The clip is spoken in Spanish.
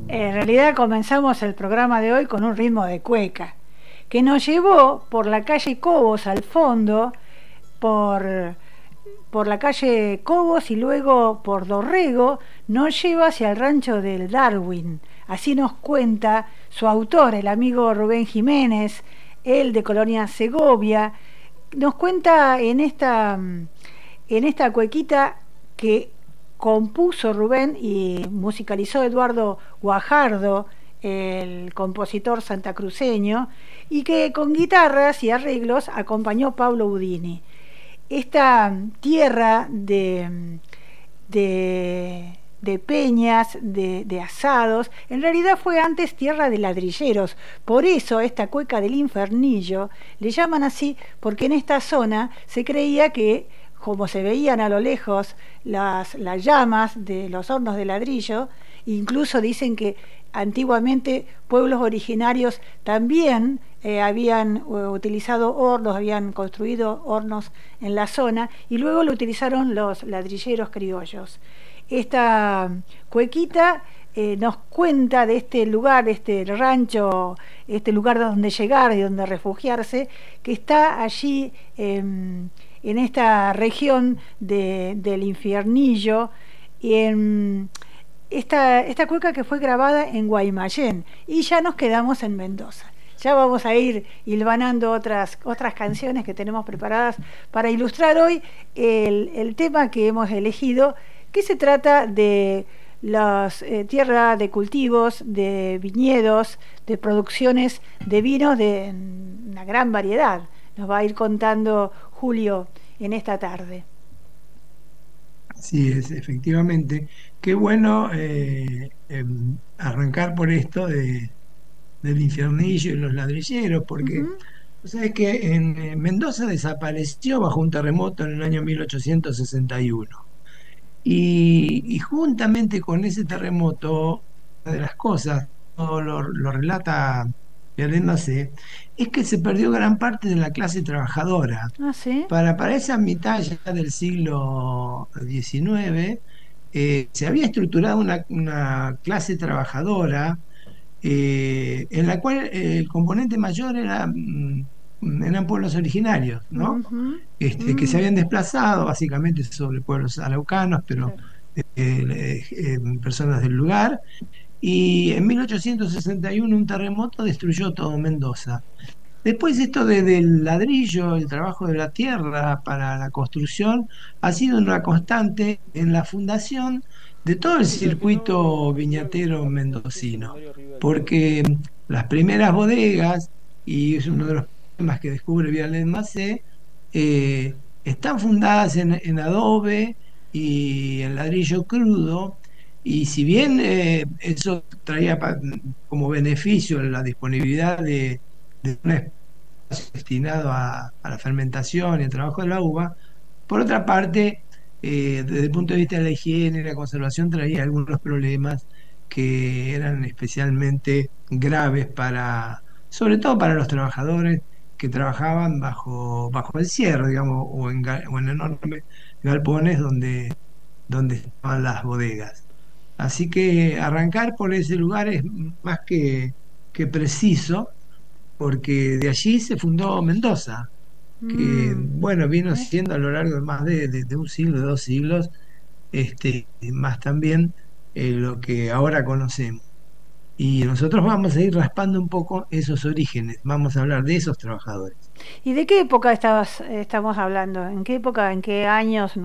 En realidad comenzamos el programa de hoy con un ritmo de cueca, que nos llevó por la calle Cobos al fondo, por, por la calle Cobos y luego por Dorrego, nos lleva hacia el rancho del Darwin. Así nos cuenta su autor, el amigo Rubén Jiménez, él de Colonia Segovia. Nos cuenta en esta cuequita que compuso Rubén y musicalizó Eduardo Guajardo, el compositor santacruceño, y que con guitarras y arreglos acompañó Pablo Udini. Esta tierra de peñas, de asados, en realidad fue antes tierra de ladrilleros. Por eso esta cueca del Infernillo le llaman así, porque en esta zona se creía que, como se veían a lo lejos las llamas de los hornos de ladrillo, incluso dicen que antiguamente pueblos originarios también habían utilizado hornos, habían construido hornos en la zona y luego lo utilizaron los ladrilleros criollos. Esta cuequita nos cuenta de este lugar, este rancho, este lugar donde llegar y donde refugiarse, que está allí en esta región del Infiernillo, y en esta cueca que fue grabada en Guaymallén, y ya nos quedamos en Mendoza. Ya vamos a ir hilvanando otras canciones que tenemos preparadas para ilustrar hoy el tema que hemos elegido, que se trata de las tierras de cultivos, de viñedos, de producciones de vinos de una gran variedad. Nos va a ir contando Julio en esta tarde. Así es, efectivamente. Qué bueno arrancar por esto del infiernillo y los ladrilleros, porque Ujú. o sea, es que en Mendoza desapareció bajo un terremoto en el año 1861. Y juntamente con ese terremoto, una de las cosas, todo lo relata Violeta Macé, es que se perdió gran parte de la clase trabajadora. Ah, sí. Para esa mitad ya del siglo XIX, se había estructurado una clase trabajadora en la cual el componente mayor eran pueblos originarios, ¿no? Ujú. Que se Mm, habían desplazado básicamente sobre pueblos araucanos, pero claro. personas del lugar. Y en 1861 un terremoto destruyó todo Mendoza. Después esto del ladrillo, el trabajo de la tierra para la construcción, ha sido una constante en la fundación de todo el circuito viñatero mendocino, porque las primeras bodegas, y es uno de los temas que descubre Viollet Macé, están fundadas en adobe y en ladrillo crudo, y si bien eso traía como beneficio la disponibilidad de un espacio destinado a la fermentación y al trabajo de la uva. Por otra parte, desde el punto de vista de la higiene y la conservación, traía algunos problemas que eran especialmente graves sobre todo para los trabajadores que trabajaban bajo el cierre, digamos, o en enormes galpones donde estaban las bodegas. Así que arrancar por ese lugar es más que preciso, porque de allí se fundó Mendoza, que Mm, bueno, vino ¿ves? siendo a lo largo de más de un siglo, de 2 siglos, más también lo que ahora conocemos. Y nosotros vamos a ir raspando un poco esos orígenes, vamos a hablar de esos trabajadores. ¿Y de qué época estamos hablando? ¿En qué época, en qué años